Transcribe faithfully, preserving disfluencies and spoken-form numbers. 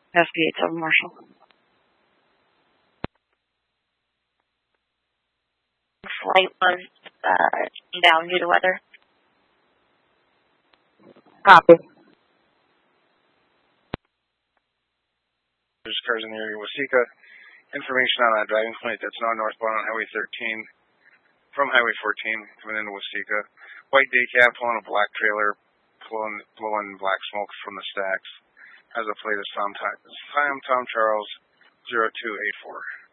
Investigate seven Marshall. Flight was uh, down due to weather. Copy. There's cars in the area of Waseca. Information on that driving plate that's now northbound on Highway thirteen from Highway fourteen coming into Waseca. White day cab pulling a black trailer, blowing, blowing black smoke from the stacks. Has a plate of Tom, Tom, Tom Charles zero two eight four.